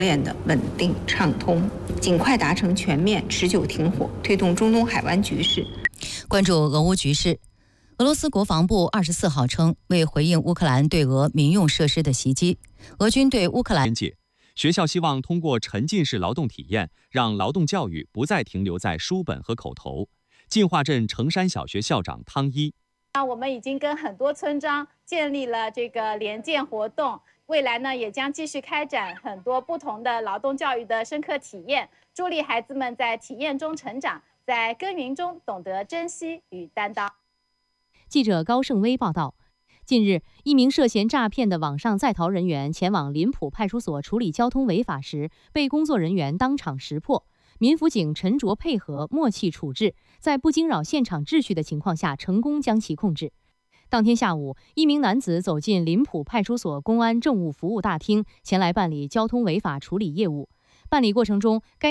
链的稳定畅通，尽快达成全面持久停火，推动中东海湾局势。 关注俄乌局势，俄罗斯国防部24号称，为回应乌克兰对俄民用设施的袭击，俄军对乌克兰边界学校希望通过沉浸式劳动体验，让劳动教育不再停留在书本和口头。进化镇城山小学校长汤一： 我们已经跟很多村庄建立了这个联建活动，未来呢也将继续开展很多不同的劳动教育的深刻体验，助力孩子们在体验中成长，在耕耘中懂得珍惜与担当。 记者高胜威报道，近日，一名涉嫌诈骗的网上在逃人员前往临浦派出所处理交通违法时，被工作人员当场识破。民辅警沉着配合，默契处置，在不惊扰现场秩序的情况下，成功将其控制。当天下午，一名男子走进临浦派出所公安政务服务大厅，前来办理交通违法处理业务。办理过程中，该